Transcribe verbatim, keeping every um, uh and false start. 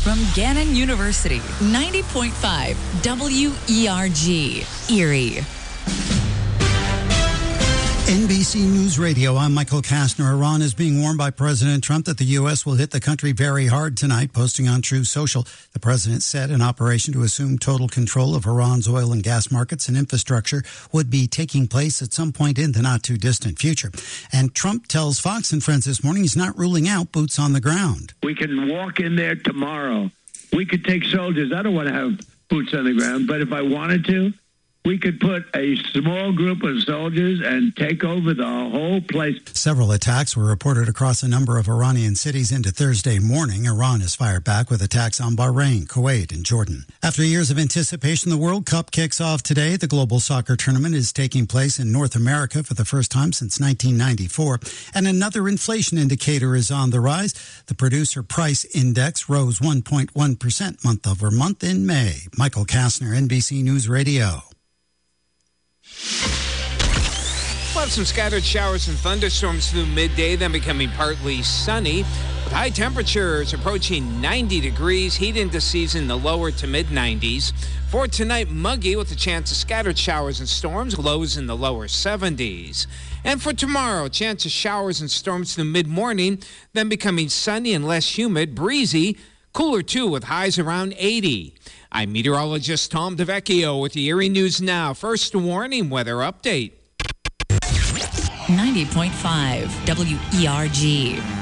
from Gannon University, ninety point five W E R G, Erie. N B C News Radio, I'm Michael Kastner. Iran is being warned by President Trump that the U S will hit the country very hard tonight. Posting on Truth Social, the president said an operation to assume total control of Iran's oil and gas markets and infrastructure would be taking place at some point in the not-too-distant future. And Trump tells Fox and Friends this morning he's not ruling out boots on the ground. We can walk in there tomorrow. We could take soldiers. I don't want to have boots on the ground, but if I wanted to, we could put a small group of soldiers and take over the whole place. Several attacks were reported across a number of Iranian cities into Thursday morning. Iran has fired back with attacks on Bahrain, Kuwait, and Jordan. After years of anticipation, the World Cup kicks off today. The global soccer tournament is taking place in North America for the first time since nineteen ninety-four. And another inflation indicator is on the rise. The Producer Price Index rose one point one percent month over month in May. Michael Kastner, N B C News Radio. We'll have some scattered showers and thunderstorms through midday, then becoming partly sunny, with high temperatures approaching ninety degrees, heat into season the lower to mid nineties. For tonight, muggy with a chance of scattered showers and storms, lows in the lower seventies. And for tomorrow, chance of showers and storms through mid-morning, then becoming sunny and less humid, breezy, cooler too with highs around eighty. I'm meteorologist Tom DeVecchio with the Erie News Now. First warning weather update. ninety point five W E R G.